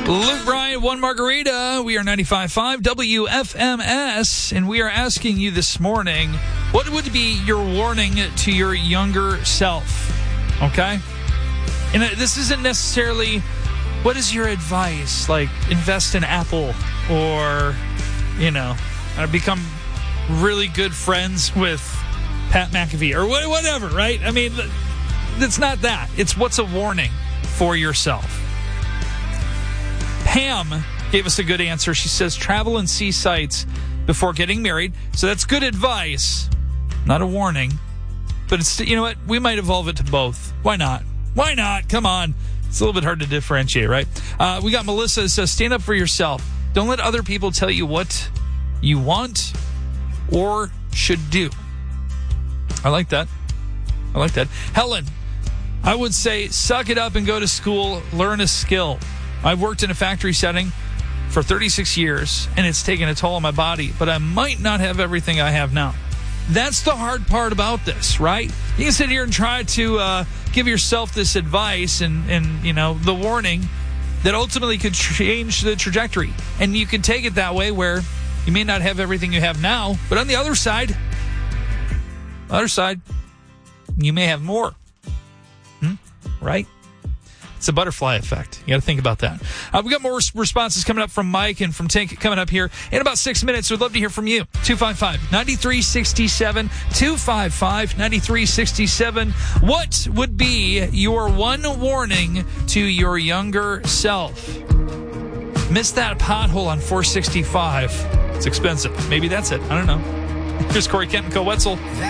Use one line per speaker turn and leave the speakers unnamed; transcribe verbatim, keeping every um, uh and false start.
Luke Bryant, One Margarita. We are ninety-five point five W F M S, and we are asking you this morning, what would be your warning to your younger self? Okay? And this isn't necessarily, what is your advice? Like, invest in Apple or, you know, become really good friends with Pat McAfee or whatever, right? I mean, it's not that. It's what's a warning for yourself. Pam gave us a good answer. She says, travel and see sights before getting married. So that's good advice, not a warning. But it's, you know what? We might evolve it to both. Why not? Why not? Come on. It's a little bit hard to differentiate, right? Uh, we got Melissa that says, stand up for yourself. Don't let other people tell you what you want or should do. I like that. I like that. Helen, I would say suck it up and go to school, learn a skill. I've worked in a factory setting for thirty-six years, and it's taken a toll on my body, but I might not have everything I have now. That's the hard part about this, right? You can sit here and try to uh, give yourself this advice and, and, you know, the warning that ultimately could change the trajectory. And you can take it that way where you may not have everything you have now, but on the other side, other side, you may have more. Hmm? Right? It's a butterfly effect. You got to think about that. Uh, we got more responses coming up from Mike and from Tank coming up here in about six minutes. We'd love to hear from you. two five five, nine three six seven. two five five, nine three six seven. What would be your one warning to your younger self? Missed that pothole on four sixty-five. It's expensive. Maybe that's it. I don't know. Here's Corey Kent and Co. Wetzel.